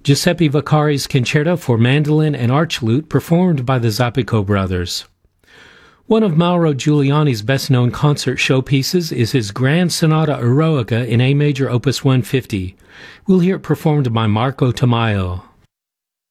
Giuseppe Vaccari's Concerto for Mandolin and Archlute, performed by the Zappico brothers. One of Mauro Giuliani's best-known concert showpieces is his Grand Sonata Eroica in A major, Opus 150. We'll hear it performed by Marco Tamayo.